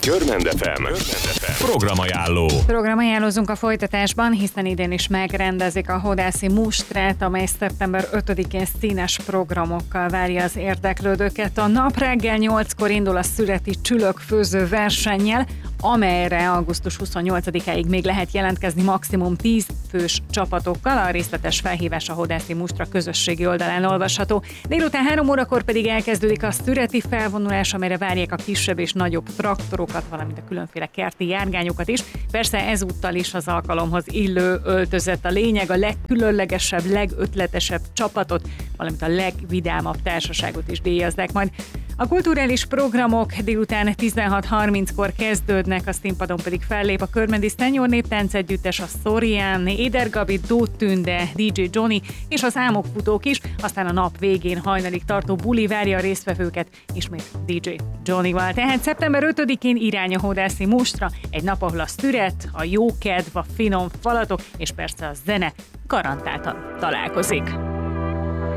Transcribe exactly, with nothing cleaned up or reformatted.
Körmend ef em programajánló. Programajánlózunk a folytatásban, hiszen idén is megrendezik a Hodászi Mustrát, amely szeptember ötödikén színes programokkal várja az érdeklődőket. A nap reggel nyolckor indul a szüreti csülökfőző versennyel, amelyre augusztus huszonnyolcadikáig még lehet jelentkezni maximum tíz fős csapatokkal. A részletes felhívás a Hodászi Mustra közösségi oldalán olvasható. Délután három órakor pedig elkezdődik a szüreti felvonulás, amelyre várják a kisebb és nagyobb traktorokat, valamint a különféle kerti járgányokat is. Persze ezúttal is az alkalomhoz illő öltözet a lényeg, a legkülönlegesebb, legötletesebb csapatot, valamint a legvidámabb társaságot is díjazzák majd. A kulturális programok délután tizenhat harminckor kezdődnek, a színpadon pedig fellép a körmendi Senior Néptánc Együttes, a Szorián, Éder Gabi, Dót Tünde, dé dzsé Johnny és az Álmokfutók is, aztán a nap végén hajnalig tartó buli várja a résztvevőket, ismét dé dzsé Johnnyval. Tehát szeptember ötödikén irány a Hodászi Mustra, egy nap, ahol a szüret, a jó kedv, a finom falatok és persze a zene garantáltan találkozik.